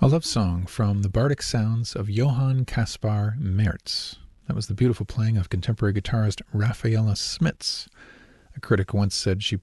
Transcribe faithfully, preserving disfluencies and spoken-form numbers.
A love song from the bardic sounds of Johann Caspar Merz. That was the beautiful playing of contemporary guitarist Rafaela Smits. A critic once said she